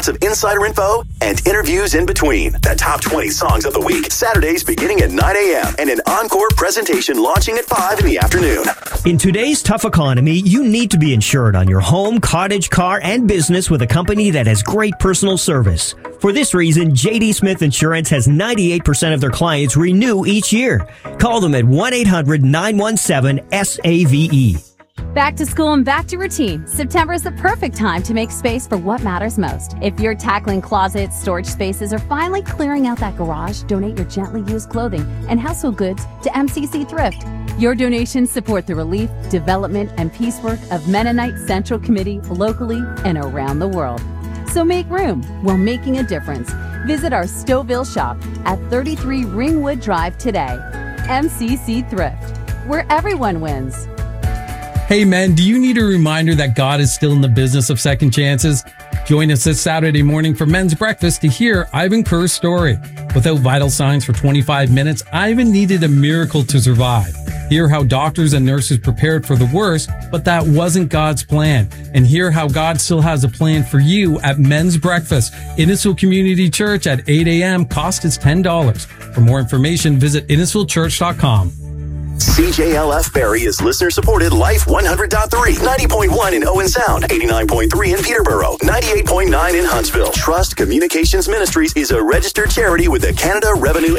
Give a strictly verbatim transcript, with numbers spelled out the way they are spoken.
of insider info and interviews in between. The top twenty songs of the week, Saturdays beginning at nine a.m. and an encore presentation launching at five in the afternoon. In today's tough economy, you need to be insured on your home, cottage, car, and business with a company that has great personal service. For this reason, J D Smith Insurance has ninety-eight percent of their clients renew each year. Call them at one eight hundred nine one seven S A V E. Back to school and back to routine. September is the perfect time to make space for what matters most. If you're tackling closets, storage spaces, or finally clearing out that garage, donate your gently used clothing and household goods to M C C Thrift. Your donations support the relief, development, and peacework of Mennonite Central Committee locally and around the world. So make room while making a difference. Visit our Stouffville shop at thirty-three Ringwood Drive today. M C C Thrift, where everyone wins. Hey men, do you need a reminder that God is still in the business of second chances? Join us this Saturday morning for Men's Breakfast to hear Ivan Kerr's story. Without vital signs for twenty-five minutes, Ivan needed a miracle to survive. Hear how doctors and nurses prepared for the worst, but that wasn't God's plan. And hear how God still has a plan for you at Men's Breakfast. Innisfil Community Church at eight a.m. Cost is ten dollars. For more information, visit innisfil church dot com. C J L F Barrie is listener-supported Life one hundred point three, ninety point one in Owen Sound, eighty-nine point three in Peterborough, ninety-eight point nine in Huntsville. Trust Communications Ministries is a registered charity with the Canada Revenue